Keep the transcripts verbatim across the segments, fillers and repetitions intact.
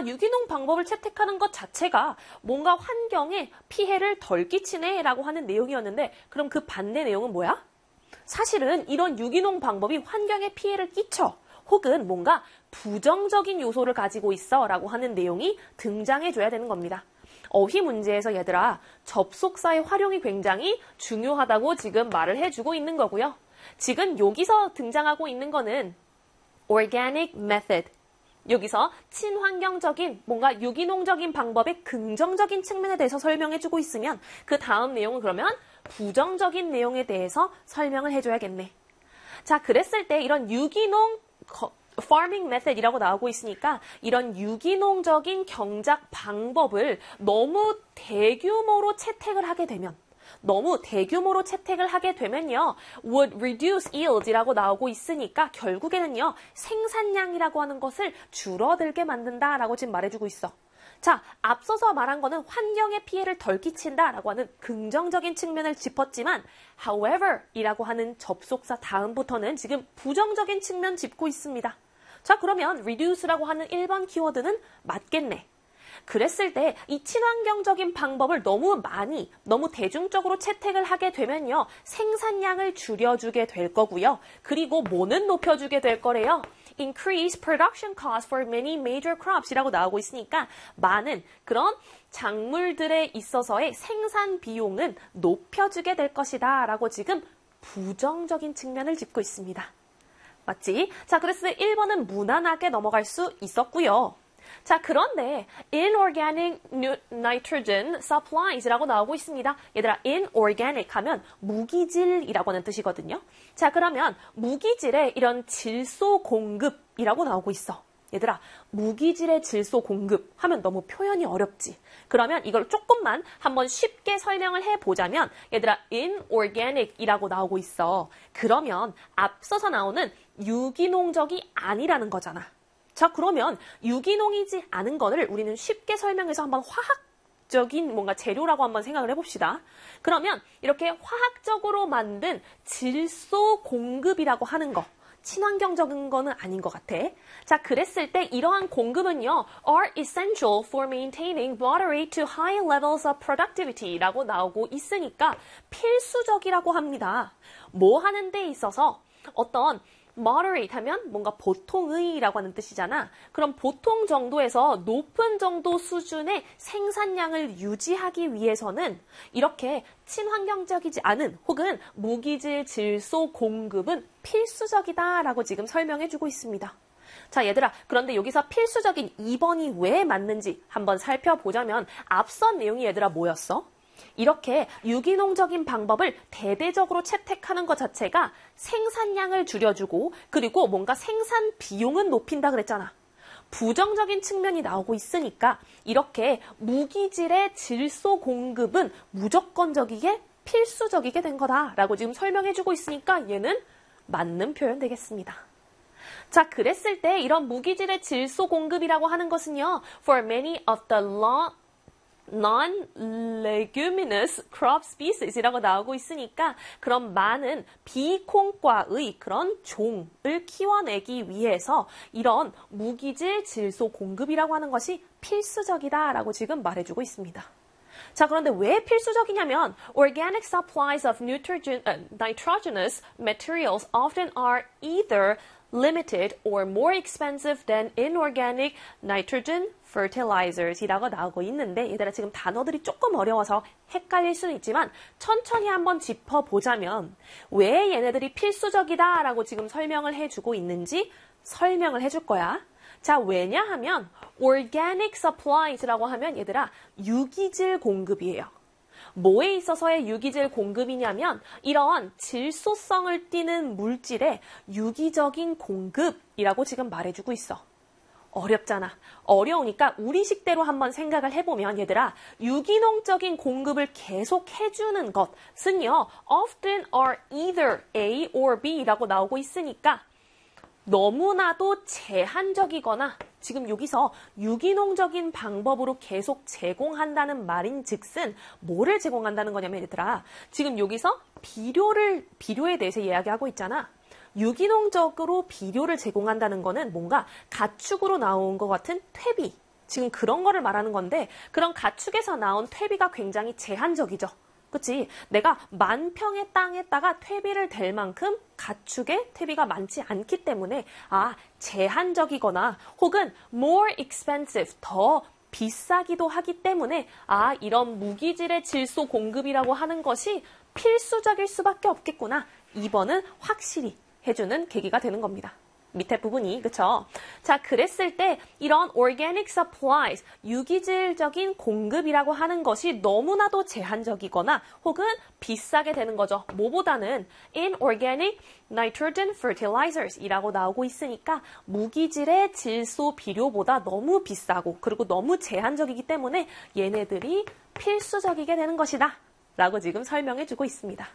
유기농 방법을 채택하는 것 자체가 뭔가 환경에 피해를 덜 끼치네 라고 하는 내용이었는데 그럼 그 반대 내용은 뭐야? 사실은 이런 유기농 방법이 환경에 피해를 끼쳐 혹은 뭔가 부정적인 요소를 가지고 있어 라고 하는 내용이 등장해줘야 되는 겁니다. 어휘 문제에서 얘들아 접속사의 활용이 굉장히 중요하다고 지금 말을 해주고 있는 거고요. 지금 여기서 등장하고 있는 거는 organic method. 여기서 친환경적인 뭔가 유기농적인 방법의 긍정적인 측면에 대해서 설명해주고 있으면 그 다음 내용은 그러면 부정적인 내용에 대해서 설명을 해줘야겠네. 자, 그랬을 때 이런 유기농 farming method이라고 나오고 있으니까 이런 유기농적인 경작 방법을 너무 대규모로 채택을 하게 되면 너무 대규모로 채택을 하게 되면요. would reduce yield이라고 나오고 있으니까 결국에는요. 생산량이라고 하는 것을 줄어들게 만든다라고 지금 말해주고 있어. 자, 앞서서 말한 거는 환경에 피해를 덜 끼친다라고 하는 긍정적인 측면을 짚었지만 however 이라고 하는 접속사 다음부터는 지금 부정적인 측면 짚고 있습니다. 자, 그러면 reduce라고 하는 일 번 키워드는 맞겠네. 그랬을 때 이 친환경적인 방법을 너무 많이, 너무 대중적으로 채택을 하게 되면요. 생산량을 줄여주게 될 거고요. 그리고 뭐는 높여주게 될 거래요. Increase production costs for many major crops 이라고 나오고 있으니까 많은 그런 작물들에 있어서의 생산 비용은 높여주게 될 것이다 라고 지금 부정적인 측면을 짚고 있습니다. 맞지? 자, 그래서 일 번은 무난하게 넘어갈 수 있었고요. 자, 그런데 inorganic nitrogen supplies라고 나오고 있습니다. 얘들아, inorganic 하면 무기질이라고 하는 뜻이거든요. 자, 그러면 무기질의 이런 질소 공급이라고 나오고 있어. 얘들아, 무기질의 질소 공급 하면 너무 표현이 어렵지. 그러면 이걸 조금만 한번 쉽게 설명을 해보자면 얘들아, inorganic이라고 나오고 있어. 그러면 앞서서 나오는 유기농적이 아니라는 거잖아. 자, 그러면 유기농이지 않은 거를 우리는 쉽게 설명해서 한번 화학적인 뭔가 재료라고 한번 생각을 해봅시다. 그러면 이렇게 화학적으로 만든 질소 공급이라고 하는 거, 친환경적인 거는 아닌 것 같아. 자, 그랬을 때 이러한 공급은요, are essential for maintaining moderate to high levels of productivity 라고 나오고 있으니까 필수적이라고 합니다. 뭐 하는 데 있어서 어떤 moderate 하면 뭔가 보통의라고 하는 뜻이잖아. 그럼 보통 정도에서 높은 정도 수준의 생산량을 유지하기 위해서는 이렇게 친환경적이지 않은 혹은 무기질 질소 공급은 필수적이다라고 지금 설명해주고 있습니다. 자, 얘들아, 그런데 여기서 필수적인 이 번이 왜 맞는지 한번 살펴보자면 앞선 내용이 얘들아 뭐였어? 이렇게 유기농적인 방법을 대대적으로 채택하는 것 자체가 생산량을 줄여주고 그리고 뭔가 생산 비용은 높인다 그랬잖아. 부정적인 측면이 나오고 있으니까 이렇게 무기질의 질소 공급은 무조건적이게 필수적이게 된 거다라고 지금 설명해주고 있으니까 얘는 맞는 표현 되겠습니다. 자, 그랬을 때 이런 무기질의 질소 공급이라고 하는 것은요. For many of the law non-leguminous crop species이라고 나오고 있으니까 그런 많은 비콩과의 그런 종을 키워내기 위해서 이런 무기질 질소 공급이라고 하는 것이 필수적이다라고 지금 말해주고 있습니다. 자, 그런데 왜 필수적이냐면 organic supplies of nitrogen, uh, nitrogenous materials often are either limited or more expensive than inorganic nitrogen fertilizers 이라고 나오고 있는데 얘들아 지금 단어들이 조금 어려워서 헷갈릴 수는 있지만 천천히 한번 짚어보자면 왜 얘네들이 필수적이다 라고 지금 설명을 해주고 있는지 설명을 해줄 거야. 자, 왜냐하면 organic supplies라고 하면 얘들아 유기질 공급이에요. 뭐에 있어서의 유기질 공급이냐면 이런 질소성을 띠는 물질의 유기적인 공급이라고 지금 말해주고 있어. 어렵잖아. 어려우니까 우리 식대로 한번 생각을 해보면 얘들아 유기농적인 공급을 계속 해주는 것은요 often are either A or B라고 나오고 있으니까 너무나도 제한적이거나 지금 여기서 유기농적인 방법으로 계속 제공한다는 말인 즉슨 뭐를 제공한다는 거냐면 얘들아 지금 여기서 비료를 비료에 대해서 이야기하고 있잖아. 유기농적으로 비료를 제공한다는 거는 뭔가 가축으로 나온 것 같은 퇴비 지금 그런 거를 말하는 건데 그런 가축에서 나온 퇴비가 굉장히 제한적이죠. 그치? 내가 만 평의 땅에다가 퇴비를 댈 만큼 가축의 퇴비가 많지 않기 때문에 아, 제한적이거나 혹은 more expensive, 더 비싸기도 하기 때문에 아, 이런 무기질의 질소 공급이라고 하는 것이 필수적일 수밖에 없겠구나. 이 번은 확실히 해주는 계기가 되는 겁니다. 밑에 부분이, 그쵸? 자, 그랬을 때 이런 organic supplies, 유기질적인 공급이라고 하는 것이 너무나도 제한적이거나 혹은 비싸게 되는 거죠. 뭐보다는 inorganic nitrogen fertilizers 이라고 나오고 있으니까 무기질의 질소 비료보다 너무 비싸고 그리고 너무 제한적이기 때문에 얘네들이 필수적이게 되는 것이다. 라고 지금 설명해주고 있습니다.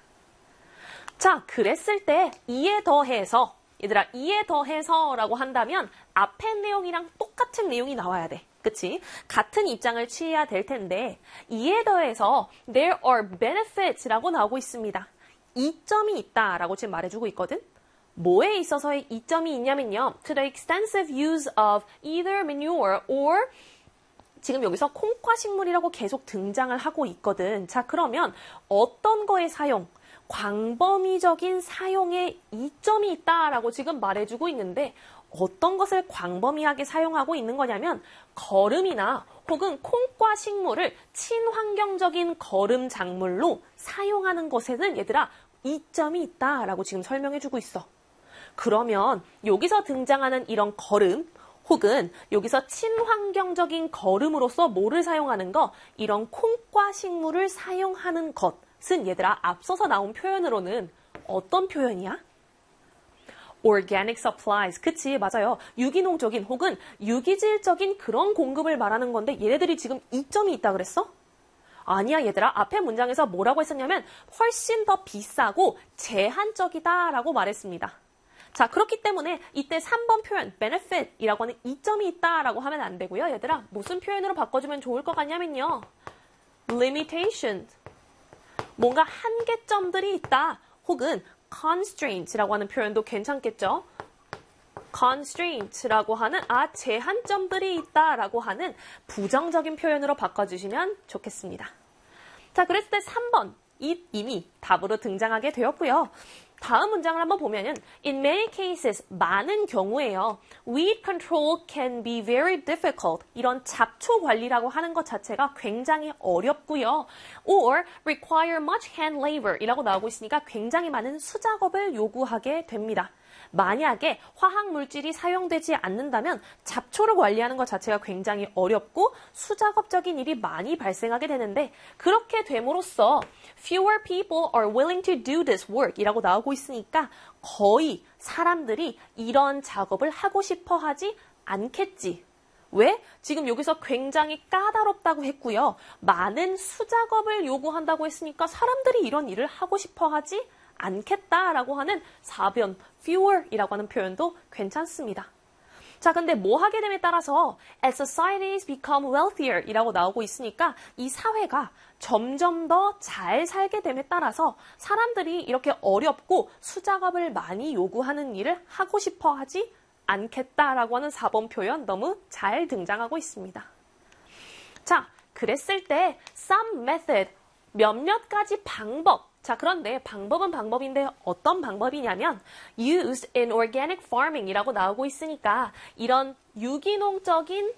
자, 그랬을 때 이에 더해서 얘들아, 이에 더해서 라고 한다면 앞에 내용이랑 똑같은 내용이 나와야 돼. 그치? 같은 입장을 취해야 될 텐데 이에 더해서 there are benefits 라고 나오고 있습니다. 이점이 있다 라고 지금 말해주고 있거든. 뭐에 있어서의 이점이 있냐면요. To the extensive use of either manure or 지금 여기서 콩과식물이라고 계속 등장을 하고 있거든. 자, 그러면 어떤 거의 사용? 광범위적인 사용에 이점이 있다라고 지금 말해주고 있는데 어떤 것을 광범위하게 사용하고 있는 거냐면 거름이나 혹은 콩과 식물을 친환경적인 거름 작물로 사용하는 것에는 얘들아 이점이 있다라고 지금 설명해주고 있어. 그러면 여기서 등장하는 이런 거름 혹은 여기서 친환경적인 거름으로서 뭐를 사용하는 거? 이런 콩과 식물을 사용하는 것은 얘들아 앞서서 나온 표현으로는 어떤 표현이야? organic supplies. 그치, 맞아요. 유기농적인 혹은 유기질적인 그런 공급을 말하는 건데 얘네들이 지금 이점이 있다 그랬어? 아니야, 얘들아. 앞에 문장에서 뭐라고 했었냐면 훨씬 더 비싸고 제한적이다 라고 말했습니다. 자, 그렇기 때문에 이때 삼 번 표현 benefit이라고 하는 이점이 있다라고 하면 안 되고요. 얘들아, 무슨 표현으로 바꿔주면 좋을 것 같냐면요. limitation. 뭔가 한계점들이 있다. 혹은 constraints라고 하는 표현도 괜찮겠죠. constraints라고 하는 아, 제한점들이 있다라고 하는 부정적인 표현으로 바꿔주시면 좋겠습니다. 자, 그랬을 때 삼 번 이 이미 답으로 등장하게 되었고요. 다음 문장을 한번 보면은 in many cases, 많은 경우에요. weed control can be very difficult. 이런 잡초 관리라고 하는 것 자체가 굉장히 어렵고요. or require much hand labor 이라고 나오고 있으니까 굉장히 많은 수작업을 요구하게 됩니다. 만약에 화학물질이 사용되지 않는다면 잡초를 관리하는 것 자체가 굉장히 어렵고 수작업적인 일이 많이 발생하게 되는데 그렇게 됨으로써 fewer people are willing to do this work 이라고 나오고 있으니까 거의 사람들이 이런 작업을 하고 싶어 하지 않겠지. 왜? 지금 여기서 굉장히 까다롭다고 했고요. 많은 수작업을 요구한다고 했으니까 사람들이 이런 일을 하고 싶어 하지 않겠다라고 하는 사변, fewer이라고 하는 표현도 괜찮습니다. 자, 근데 뭐 하게 됨에 따라서 as societies become wealthier 이라고 나오고 있으니까 이 사회가 점점 더 잘 살게 됨에 따라서 사람들이 이렇게 어렵고 수작업을 많이 요구하는 일을 하고 싶어 하지 않겠다라고 하는 사 번 표현 너무 잘 등장하고 있습니다. 자, 그랬을 때 some method, 몇몇 가지 방법. 자, 그런데 방법은 방법인데 어떤 방법이냐면 used in organic farming 이라고 나오고 있으니까 이런 유기농적인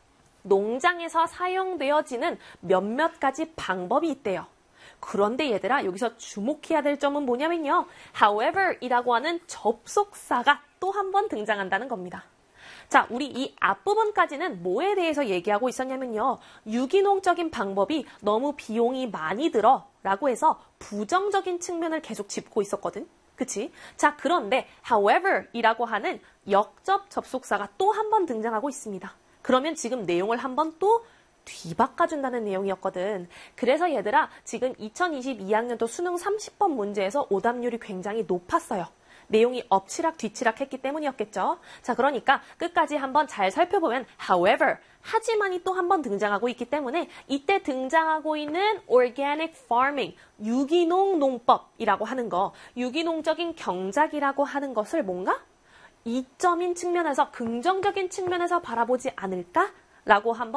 농장에서 사용되어지는 몇몇 가지 방법이 있대요. 그런데 얘들아, 여기서 주목해야 될 점은 뭐냐면요. however 이라고 하는 접속사가 또 한 번 등장한다는 겁니다. 자, 우리 이 앞부분까지는 뭐에 대해서 얘기하고 있었냐면요. 유기농적인 방법이 너무 비용이 많이 들어 라고 해서 부정적인 측면을 계속 짚고 있었거든. 그치? 자, 그런데 however 이라고 하는 역접 접속사가 또 한 번 등장하고 있습니다. 그러면 지금 내용을 한 번 또 뒤바꿔준다는 내용이었거든. 그래서 얘들아, 지금 이천이십이 학년도 수능 삼십 번 문제에서 오답률이 굉장히 높았어요. 내용이 엎치락 뒤치락 했기 때문이었겠죠. 자, 그러니까 끝까지 한번 잘 살펴보면 however, 하지만이 또 한 번 등장하고 있기 때문에 이때 등장하고 있는 organic farming, 유기농 농법이라고 하는 거, 유기농적인 경작이라고 하는 것을 뭔가 이점인 측면에서, 긍정적인 측면에서 바라보지 않을까? 라고 한번